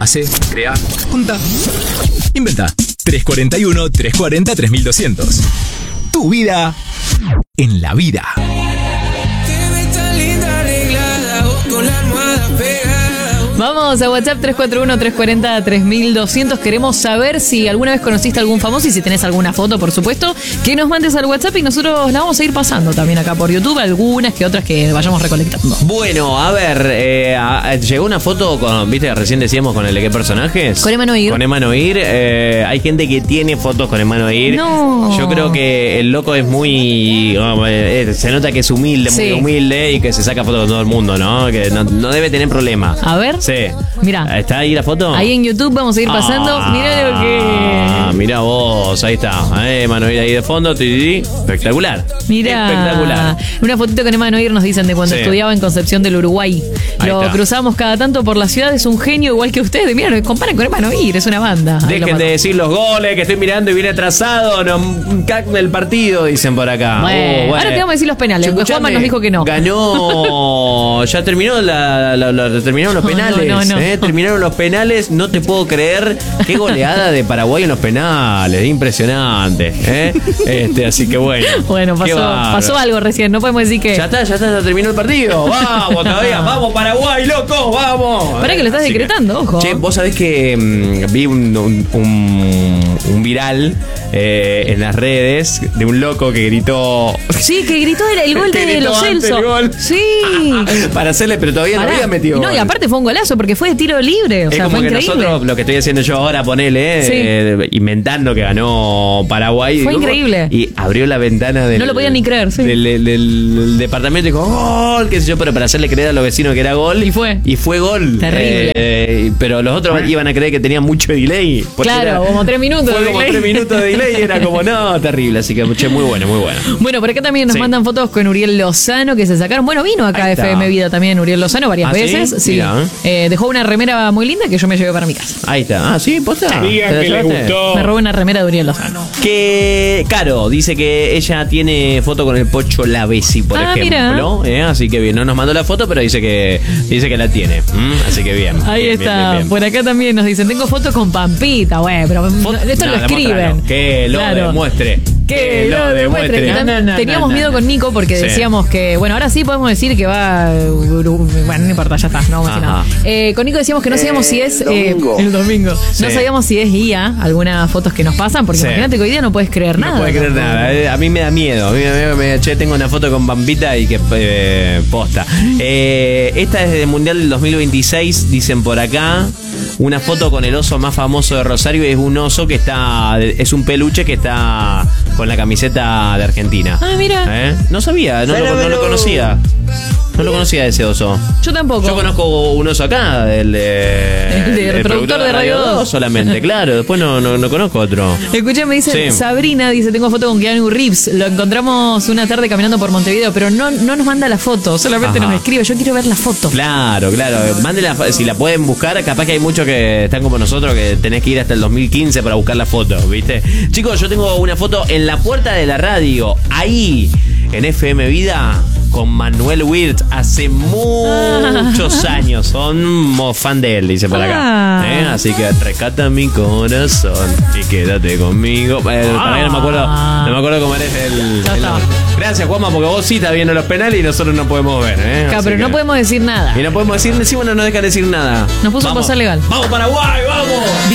Hace, crea, junta, inventa. 341-340-3200. Tu vida en la vida. Vamos a WhatsApp 341-340-3200. Queremos saber si alguna vez conociste a algún famoso y si tenés alguna foto, por supuesto, que nos mandes al WhatsApp y nosotros la vamos a ir pasando también acá por YouTube, algunas que otras que vayamos recolectando. Bueno, a ver, llegó una foto con, viste, recién decíamos con el de qué personajes. Con Emanuel. Con Emanuel. Hay gente que tiene fotos con Emanuel. No. Yo creo que el loco es muy... se nota que es humilde, muy humilde y que se saca fotos con todo el mundo, ¿no? Que no debe tener problema. A ver. Sí. Mira. ¿Está ahí la foto? Ahí en YouTube vamos a ir pasando. Mirá lo que... Mirá vos, ahí está. Emanuel ahí de fondo. Espectacular. Mirá. Espectacular. Una fotito con Emanuel nos dicen de cuando estudiaba en Concepción del Uruguay. Lo cruzamos cada tanto por la ciudad. Es un genio igual que ustedes. Mirá, nos comparan con Emanuel. Es una banda. Dejen de decir los goles que estoy mirando y viene atrasado. No, cagme el partido, dicen por acá. Bueno. Ahora te vamos a decir los penales. Porque Juanma nos dijo que no. Ganó. Ya terminó terminaron los penales. No. Terminaron los penales. No te puedo creer. Qué goleada de Paraguay en los penales. Impresionante. Así que bueno. Bueno, pasó algo recién. No podemos decir que. Ya terminó el partido. Vamos todavía. Vamos Paraguay, loco. Vamos. Para que lo estás decretando, ojo. Che, vos sabés que vi un viral en las redes de un loco que gritó. Sí, que gritó el gol de los Celso. Sí. Para hacerle, pero todavía no había metido. No, y aparte fue un golazo porque fue de tiro libre. O sea, como fue que increíble. Nosotros, lo que estoy haciendo yo ahora, ponele, inventando que ganó Paraguay. Fue increíble. Y abrió la ventana del. No lo podían ni creer, sí. Del departamento y dijo, gol, qué sé yo, pero para hacerle creer a los vecinos que era gol. Y fue gol. Terrible. Pero los otros iban a creer que tenían mucho delay. Claro, como 3 minutos. Fue como 3 minutos de delay y era como, no, terrible. Así que, che, muy bueno, muy bueno. Bueno, por acá también nos mandan fotos con Uriel Lozano que se sacaron. Bueno, vino acá a FM Vida también Uriel Lozano varias veces. Sí. Dejó una remera muy linda que yo me llevé para mi casa. Ahí está. Ah, sí, posta. Digan que le gustó. Me robé una remera de Uriel Lozano. Que Caro dice que ella tiene foto con el Pocho Lavesi, por ejemplo. Así que bien, no nos mandó la foto, pero dice que la tiene. Así que bien. Ahí bien, está. Bien. Por acá también nos dicen, tengo foto con Pampita, pero esto lo escriben. Que lo demuestre. Que lo demuestre. Teníamos miedo con Nico porque decíamos que, bueno, ahora sí podemos decir que va. Bueno, no importa, ya está, no vamos a decir nada. Con Nico decíamos que no sabíamos si es. El domingo. No sabíamos si es IA, algunas fotos que nos pasan, porque imagínate que hoy día no puedes creer nada. No puedes creer nada. A mí me da miedo. Che, tengo una foto con Pampita y que posta. Esta es del Mundial del 2026, dicen por acá. Una foto con el oso más famoso de Rosario. Es un oso que es un peluche que está con la camiseta de Argentina. Ah, mira. No sabía, no lo conocía. No lo conocía ese oso. Yo tampoco. Yo conozco un oso acá, el productor de Radio 2 solamente, claro. Después no conozco otro. Escuché, me dice Sabrina, dice, tengo foto con Keanu Reeves. Lo encontramos una tarde caminando por Montevideo, pero no nos manda la foto, solamente nos escribe. Yo quiero ver la foto. Claro. Mándenla, si la pueden buscar. Capaz que hay muchos que están como nosotros, que tenés que ir hasta el 2015 para buscar la foto, ¿viste? Chicos, yo tengo una foto en la puerta de la radio, ahí, en FM Vida, con Manuel Wirtz hace muchos años. Somos fan de él, dice por acá. Así que rescata mi corazón y quédate conmigo. Para que no me acuerdo cómo eres el Gracias, Juanma, porque vos sí estás viendo los penales y nosotros no podemos ver. Claro, pero no podemos decir nada. Y no podemos decir, encima no nos dejan decir nada. Nos puso un pasar legal. ¡Vamos Paraguay, vamos!